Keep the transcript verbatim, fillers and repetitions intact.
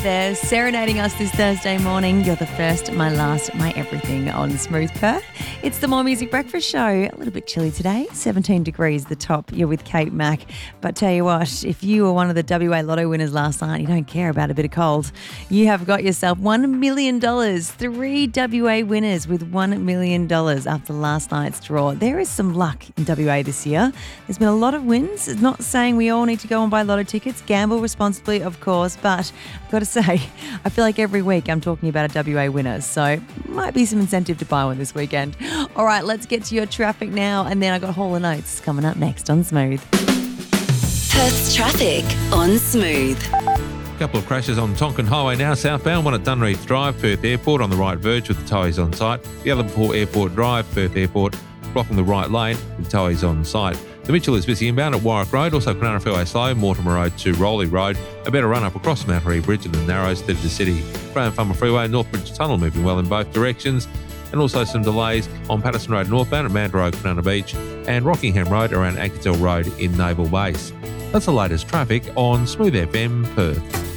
there, serenading us this Thursday morning. You're the first, my last, my everything on Smooth Perth. It's the More Music Breakfast Show. A little bit chilly today, seventeen degrees the top. You're with Kate Mack. But tell you what, if you were one of the W A Lotto winners last night, you don't care about a bit of cold. You have got yourself one million dollars. Three W A winners with one million dollars after last night's draw. There is some luck in W A this year. There's been a lot of wins. It's not saying we all need to go and buy lotto tickets. Gamble responsibly, of course, but I've got to say, I feel like every week I'm talking about a W A winner, so might be some incentive to buy one this weekend. All right, let's get to your traffic now, and then I got Hall and Oates coming up next on Smooth. Perth's traffic on Smooth. A couple of crashes on Tonkin Highway now southbound, one at Dunreath Drive, Perth Airport on the right verge with the towies on site. The other before Airport Drive, Perth Airport, blocking the right lane with towies on site. The Mitchell is busy inbound at Warwick Road, also Canara Fairway slow, Mortimer Road to Rowley Road. A better run up across Mount Ree Bridge and the Narrows to the city. Graham Farmer Freeway, Northbridge Tunnel moving well in both directions. And also some delays on Patterson Road northbound at Mandurah Road, Canana Beach, and Rockingham Road around Anketel Road in Naval Base. That's the latest traffic on Smooth F M Perth.